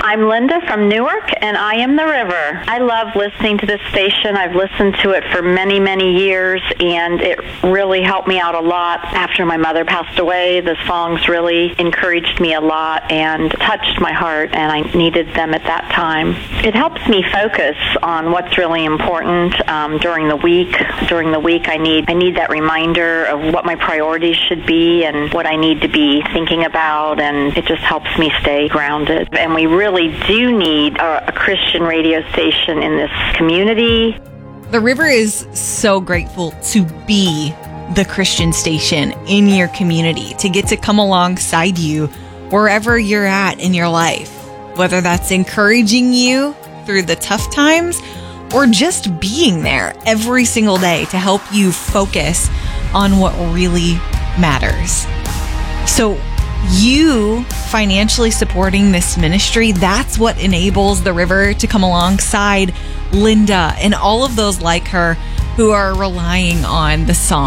I'm Linda from Newark, and I am the River. I love listening to this station. I've listened to it for many, many years, and it really helped me out a lot. After my mother passed away, the songs really encouraged me a lot and touched my heart, and I needed them at that time. It helps me focus on what's really important during the week. During the week, I need that reminder of what my priorities should be and what I need to be thinking about, and it just helps me stay grounded. And we really do need a Christian radio station in this community. The River is so grateful to be the Christian station in your community, to get to come alongside you wherever you're at in your life, whether that's encouraging you through the tough times or just being there every single day to help you focus on what really matters. So you financially supporting this ministry, that's what enables the River to come alongside Linda and all of those like her who are relying on the song